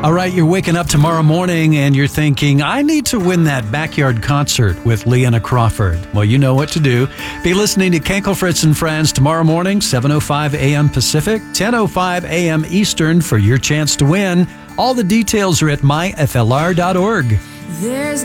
All right, you're waking up tomorrow morning and you're thinking, I need to win that backyard concert with Leanna Crawford. Well, you know what to do. Be listening to Kenkel Fritz and Friends tomorrow morning, 7:05 a.m. Pacific, 10:05 a.m. Eastern for your chance to win. All the details are at myflr.org. There's